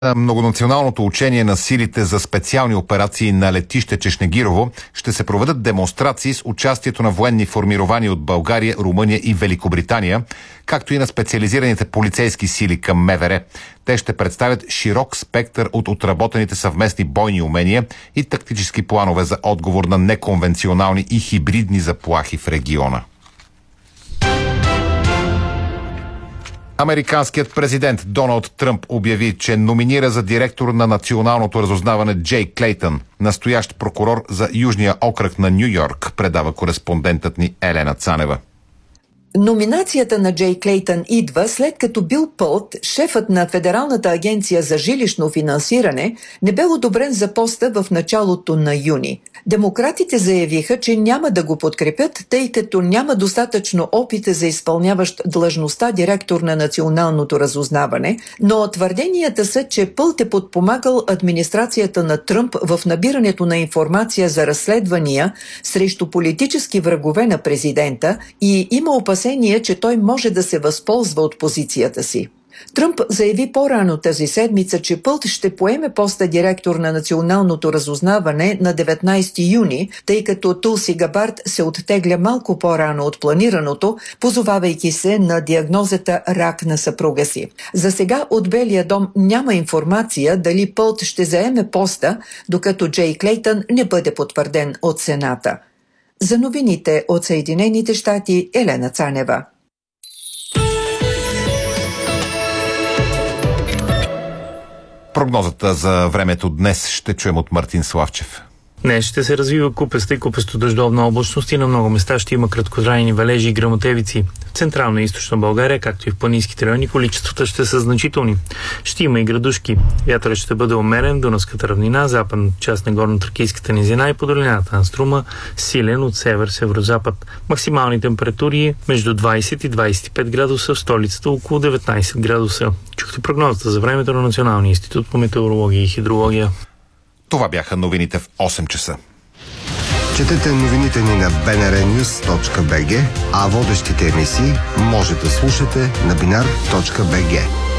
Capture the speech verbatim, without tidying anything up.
Многонационалното учение на силите за специални операции на летище Чешнегирово ще се проведат демонстрации с участието на военни формирования от България, Румъния и Великобритания, както и на специализираните полицейски сили към МВР. Те ще представят широк спектър от отработените съвместни бойни умения и тактически планове за отговор на неконвенционални и хибридни заплахи в региона. Американският президент Доналд Тръмп обяви, че номинира за директор на националното разузнаване Джей Клейтън, настоящ прокурор за Южния окръг на Ню Йорк, предава кореспондентът ни Елена Цанева. Номинацията на Джей Клейтън идва след като Бил Пълт, шефът на Федералната агенция за жилищно финансиране, не бе одобрен за поста в началото на юни. Демократите заявиха, че няма да го подкрепят, тъй като няма достатъчно опит за изпълняващ длъжността директор на националното разузнаване, но твърденията са, че Пълт е подпомагал администрацията на Тръмп в набирането на информация за разследвания срещу политически врагове на президента и има опасение, че той може да се възползва от позицията си. Тръмп заяви по-рано тази седмица, че Пълт ще поеме поста директор на националното разузнаване на деветнайсети юни, тъй като Тулси Габард се оттегля малко по-рано от планираното, позовавайки се на диагнозата рак на съпруга си. За сега от Белия дом няма информация дали Пълт ще заеме поста, докато Джей Клейтън не бъде потвърден от Сената. За новините от Съединените щати, Елена Цанева. Прогнозата за времето днес ще чуем от Мартин Славчев. Днес ще се развива купеста и купесто-дъждовна облачност и на много места ще има краткотрайни валежи и гръмотевици. В Централна и Източна България, както и в планинските райони, количествата ще са значителни. Ще има и градушки. Вятърът ще бъде умерен, Дунавската равнина, западната част на горно-тракийската низина и по долината на Струма, силен от север-северозапад. Максимални температури между двайсет и двайсет и пет градуса, в столицата около деветнайсет градуса. Чухте прогнозата за времето на Националния институт по метеорология и хидрология. Това бяха новините в осем часа. Четете новините ни на би ен ар нюз точка би джи, а водещите емисии може да слушате на бинар точка би джи.